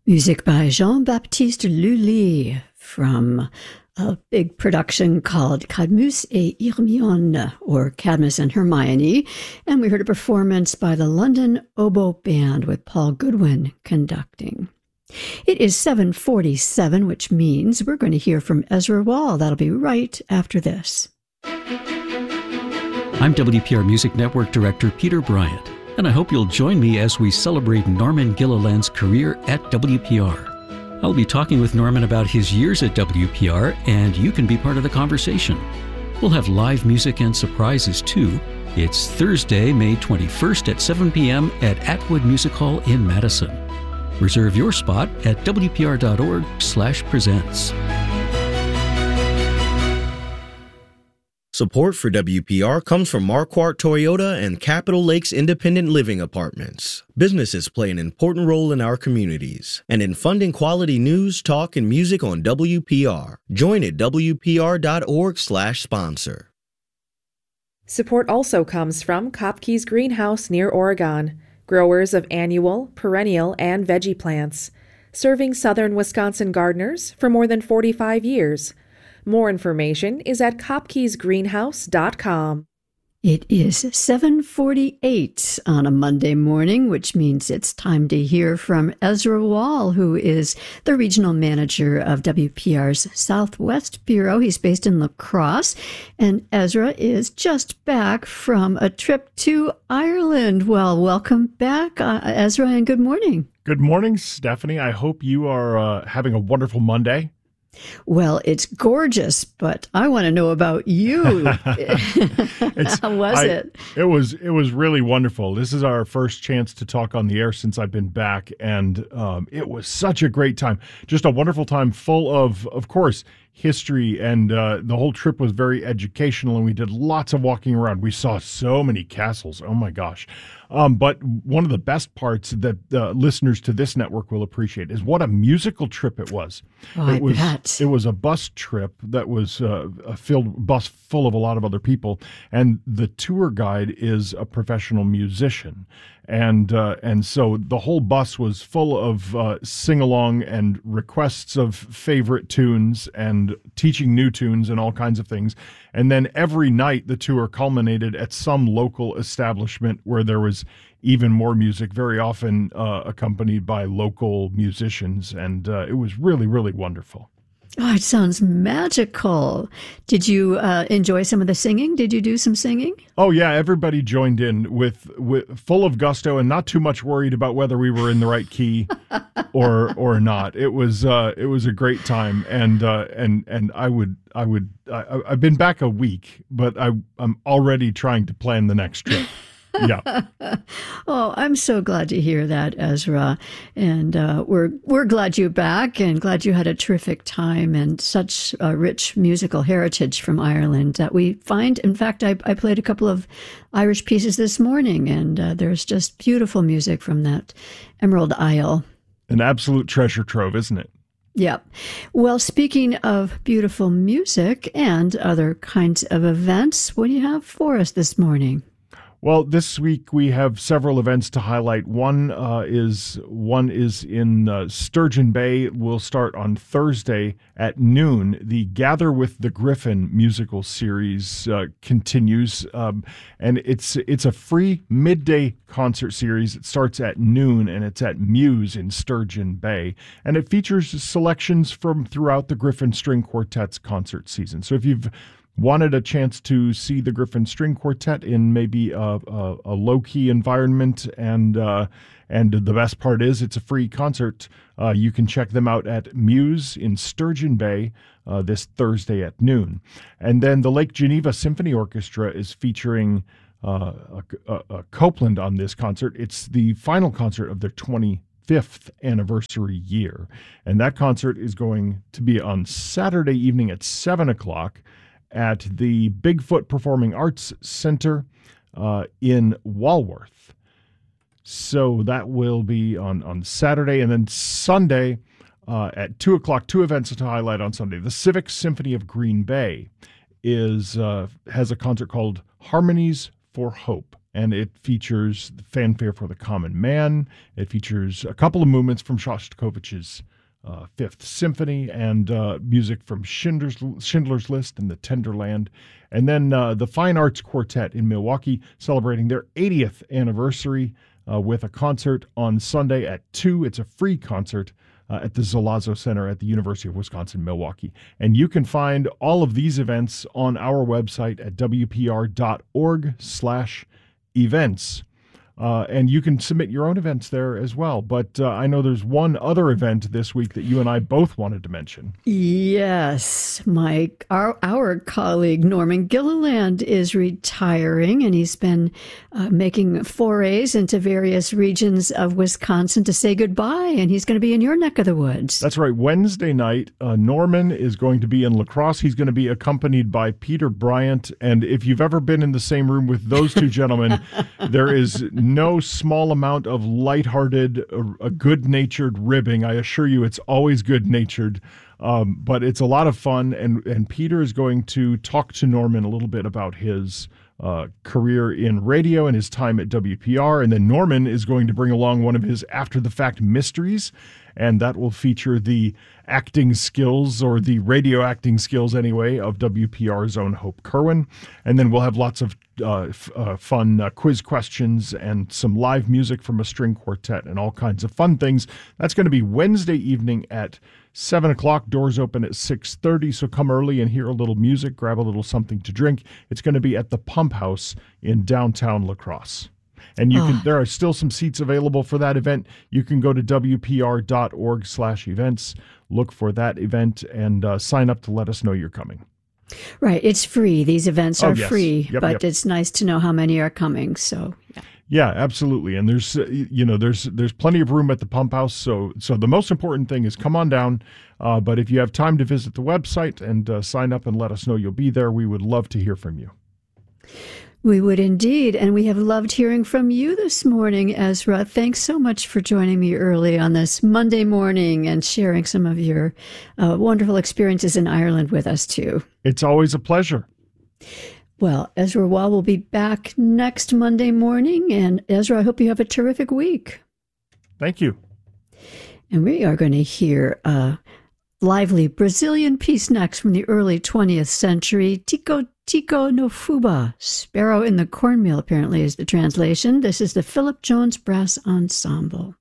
Music by Jean-Baptiste Lully from a big production called Cadmus et Hermione, or Cadmus and Hermione, and we heard a performance by the London Oboe Band with Paul Goodwin conducting. It is 7:47, which means we're going to hear from Ezra Wall. That'll be right after this. I'm WPR Music Network Director Peter Bryant, and I hope you'll join me as we celebrate Norman Gilliland's career at WPR. I'll be talking with Norman about his years at WPR, and you can be part of the conversation. We'll have live music and surprises, too. It's Thursday, May 21st at 7 p.m. at Atwood Music Hall in Madison. Reserve your spot at wpr.org/presents. Support for WPR comes from Marquardt Toyota and Capitol Lakes Independent Living Apartments. Businesses play an important role in our communities and in funding quality news, talk, and music on WPR. Join at wpr.org/sponsor. Support also comes from Kopke's Greenhouse near Oregon, growers of annual, perennial, and veggie plants, serving southern Wisconsin gardeners for more than 45 years. More information is at kopkesgreenhouse.com. It is 7:48 on a Monday morning, which means it's time to hear from Ezra Wall, who is the regional manager of WPR's Southwest Bureau. He's based in La Crosse, and Ezra is just back from a trip to Ireland. Well, welcome back, Ezra, and good morning. Good morning, Stephanie. I hope you are having a wonderful Monday. Well, it's gorgeous, but I want to know about you. How was it? It was really wonderful. This is our first chance to talk on the air since I've been back, and it was such a great time. Just a wonderful time full of course, history, and the whole trip was very educational, and we did lots of walking around. We saw so many castles. Oh, my gosh. But one of the best parts that listeners to this network will appreciate is what a musical trip it was. Oh, I bet. It was a bus trip that was a bus full of a lot of other people, and the tour guide is a professional musician. And so the whole bus was full of sing-along and requests of favorite tunes and teaching new tunes and all kinds of things. And then every night the tour culminated at some local establishment where there was even more music, very often accompanied by local musicians. And it was really, really wonderful. Oh, it sounds magical. Did you enjoy some of the singing? Did you do some singing? Oh, yeah. Everybody joined in with full of gusto and not too much worried about whether we were in the right key or not. It was a great time. And I've been back a week, but I'm already trying to plan the next trip. Yeah. Oh, I'm so glad to hear that, Ezra. And we're glad you're back and glad you had a terrific time and such a rich musical heritage from Ireland that we find. In fact, I played a couple of Irish pieces this morning, and there's just beautiful music from that Emerald Isle. An absolute treasure trove, isn't it? Yep. Well, speaking of beautiful music and other kinds of events, what do you have for us this morning? Well, this week we have several events to highlight. One is in Sturgeon Bay. We'll start on Thursday at noon. The Gather with the Griffin musical series continues, and it's a free midday concert series. It starts at noon, and it's at Muse in Sturgeon Bay, and it features selections from throughout the Griffin String Quartet's concert season. So if you've wanted a chance to see the Griffin String Quartet in maybe a low-key environment, and the best part is it's a free concert. You can check them out at Muse in Sturgeon Bay this Thursday at noon. And then the Lake Geneva Symphony Orchestra is featuring a Copeland on this concert. It's the final concert of their 25th anniversary year. And that concert is going to be on Saturday evening at 7 o'clock. At the Bigfoot Performing Arts Center in Walworth. So that will be on Saturday. And then Sunday at 2 o'clock, two events to highlight on Sunday. The Civic Symphony of Green Bay has a concert called Harmonies for Hope. and it features Fanfare for the Common Man. It features a couple of movements from Shostakovich's Fifth Symphony and music from Schindler's List and The Tenderland. And then the Fine Arts Quartet in Milwaukee celebrating their 80th anniversary with a concert on Sunday at 2. It's a free concert at the Zolazzo Center at the University of Wisconsin-Milwaukee. And you can find all of these events on our website at wpr.org/events. And you can submit your own events there as well. But I know there's one other event this week that you and I both wanted to mention. Yes, our colleague Norman Gilliland is retiring, and he's been making forays into various regions of Wisconsin to say goodbye, and he's going to be in your neck of the woods. That's right. Wednesday night, Norman is going to be in La Crosse. He's going to be accompanied by Peter Bryant, and if you've ever been in the same room with those two gentlemen, there is no small amount of lighthearted, a good-natured ribbing. I assure you it's always good-natured, but it's a lot of fun, and Peter is going to talk to Norman a little bit about his career in radio and his time at WPR, and then Norman is going to bring along one of his after-the-fact mysteries, and that will feature the acting skills, or the radio acting skills anyway, of WPR's own Hope Kerwin. And then we'll have lots of fun quiz questions and some live music from a string quartet and all kinds of fun things. That's going to be Wednesday evening at 7 o'clock. Doors open at 6:30, so come early and hear a little music, grab a little something to drink. It's going to be at the Pump House in downtown La Crosse. And there are still some seats available for that event. You can go to wpr.org/events, look for that event, and sign up to let us know you're coming. Right. It's free. These events are free, yep, but it's nice to know how many are coming. So, yeah. Yeah, absolutely. And there's plenty of room at the Pump House. So the most important thing is come on down. But if you have time to visit the website and sign up and let us know you'll be there, we would love to hear from you. We would indeed, and we have loved hearing from you this morning, Ezra. Thanks so much for joining me early on this Monday morning and sharing some of your wonderful experiences in Ireland with us, too. It's always a pleasure. Well, Ezra Wall will be back next Monday morning, and Ezra, I hope you have a terrific week. Thank you. And we are going to hear a lively Brazilian piece next from the early 20th century, Tico Tico no Fuba, Sparrow in the Cornmeal, apparently is the translation. This is the Philip Jones Brass Ensemble.